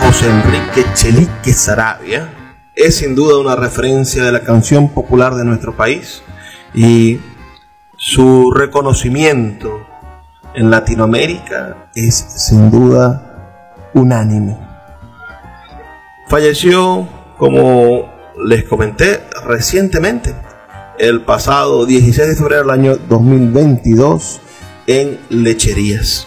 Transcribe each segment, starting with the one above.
José Enrique Chelique Saravia es sin duda una referencia de la canción popular de nuestro país y su reconocimiento en Latinoamérica es sin duda unánime. Falleció, como les comenté, recientemente, el pasado 16 de febrero del año 2022 en Lecherías.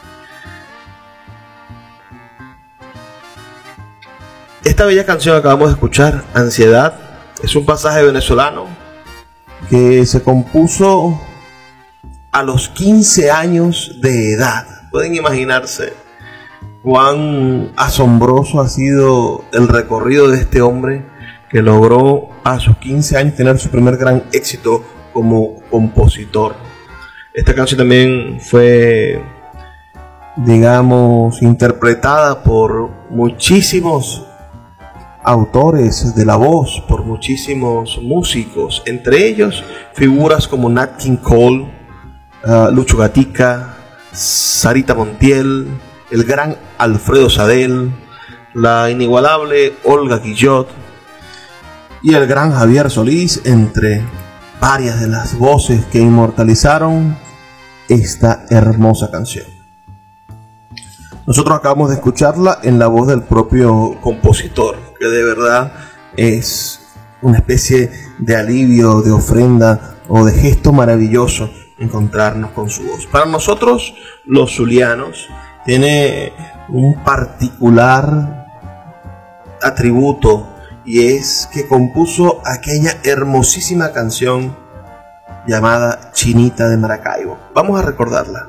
Esta bella canción que acabamos de escuchar, Ansiedad, es un pasaje venezolano que se compuso a los 15 años de edad. Pueden imaginarse cuán asombroso ha sido el recorrido de este hombre que logró a sus 15 años tener su primer gran éxito como compositor. Esta canción también fue, digamos, interpretada por muchísimos autores de la voz, por muchísimos músicos, entre ellos figuras como Nat King Cole, Lucho Gatica, Sarita Montiel, el gran Alfredo Sadel, la inigualable Olga Guillot y el gran Javier Solís, entre varias de las voces que inmortalizaron esta hermosa canción. Nosotros acabamos de escucharla en la voz del propio compositor, que de verdad es una especie de alivio, de ofrenda o de gesto maravilloso encontrarnos con su voz. Para nosotros, los zulianos, tiene un particular atributo, y es que compuso aquella hermosísima canción llamada Chinita de Maracaibo. Vamos a recordarla.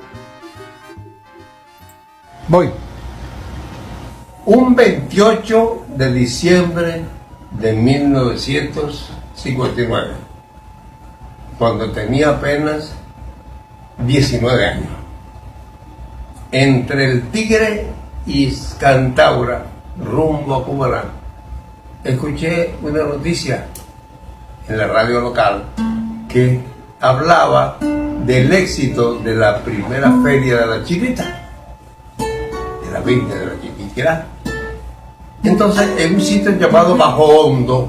Voy. Un 28 de diciembre de 1959, cuando tenía apenas 19 años, entre el Tigre y Cantaura, rumbo a Cumaná, escuché una noticia en la radio local que hablaba del éxito de la primera feria de la Chinita, de la Virgen de la Chiquinquirá. Entonces, en un sitio llamado Bajo Hondo,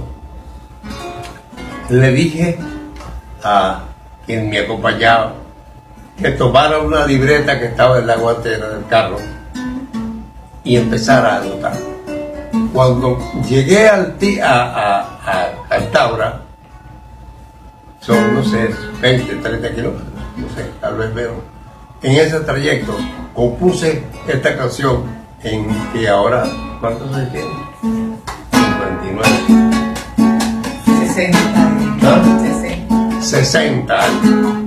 le dije a quien me acompañaba que tomara una libreta que estaba en la guantera del carro y empezara a anotar. Cuando llegué al Taura, son, no sé, 20, 30 kilómetros, no sé, tal vez menos. En ese trayecto compuse esta canción en que ahora, ¿cuántos años tiene? 59. 60. ¿Ah? 60 años.